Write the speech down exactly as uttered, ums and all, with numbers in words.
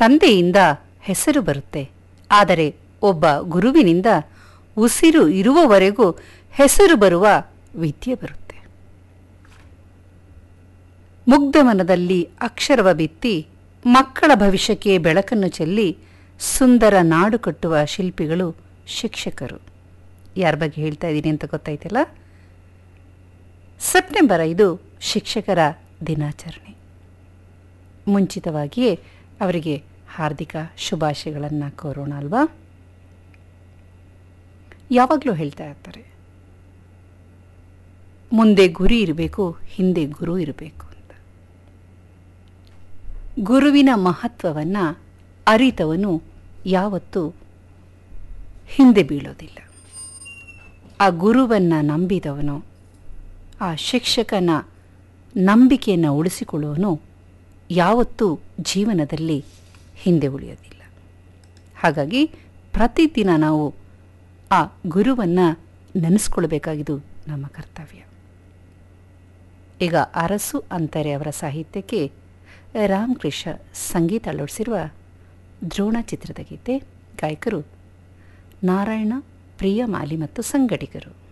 ತಂದೆಯಿಂದ ಹೆಸರು ಬರುತ್ತೆ, ಆದರೆ ಒಬ್ಬ ಗುರುವಿನಿಂದ ಉಸಿರು ಇರುವವರೆಗೂ ಹೆಸರು ಬರುವ ವಿದ್ಯೆ ಬರುತ್ತೆ. ಮುಗ್ಧಮನದಲ್ಲಿ ಅಕ್ಷರವ ಬಿತ್ತಿ ಮಕ್ಕಳ ಭವಿಷ್ಯಕ್ಕೆ ಬೆಳಕನ್ನು ಚೆಲ್ಲಿ ಸುಂದರ ನಾಡು ಕಟ್ಟುವ ಶಿಲ್ಪಿಗಳು ಶಿಕ್ಷಕರು. ಯಾರ ಬಗ್ಗೆ ಹೇಳ್ತಾ ಇದ್ದೀನಿ ಅಂತ ಗೊತ್ತಾಯ್ತಲ್ಲ? ಸೆಪ್ಟೆಂಬರ್ ಐದು ಶಿಕ್ಷಕರ ದಿನಾಚರಣೆ. ಮುಂಚಿತವಾಗಿಯೇ ಅವರಿಗೆ ಹಾರ್ದಿಕ ಶುಭಾಶಯಗಳನ್ನು ಕೋರೋಣ ಅಲ್ವಾ? ಯಾವಾಗಲೂ ಹೇಳ್ತಾ ಇರ್ತಾರೆ, ಮುಂದೆ ಗುರಿ ಇರಬೇಕು, ಹಿಂದೆ ಗುರು ಇರಬೇಕು ಅಂತ. ಗುರುವಿನ ಮಹತ್ವವನ್ನು ಅರಿತವನು ಯಾವತ್ತೂ ಹಿಂದೆ ಬೀಳೋದಿಲ್ಲ. ಆ ಗುರುವನ್ನು ನಂಬಿದವನು, ಆ ಶಿಕ್ಷಕನ ನಂಬಿಕೆಯನ್ನು ಉಳಿಸಿಕೊಳ್ಳುವನು ಯಾವತ್ತೂ ಜೀವನದಲ್ಲಿ ಹಿಂದೆ ಉಳಿಯೋದಿಲ್ಲ. ಹಾಗಾಗಿ ಪ್ರತಿದಿನ ನಾವು ಆ ಗುರುವನ್ನು ನೆನೆಸ್ಕೊಳ್ಬೇಕಾಗಿದ್ದು ನಮ್ಮ ಕರ್ತವ್ಯ. ಈಗ ಅರಸು ಅಂತಾರೆ ಅವರ ಸಾಹಿತ್ಯಕ್ಕೆ ರಾಮಕೃಷ್ಣ ಸಂಗೀತ ಅಳವಡಿಸಿರುವ ದ್ರೋಣ ಚಿತ್ರದ ಗೀತೆ. ಗಾಯಕರು ನಾರಾಯಣ, ಪ್ರಿಯಮಾಲಿ ಮತ್ತು ಸಂಗಡಿಗರು.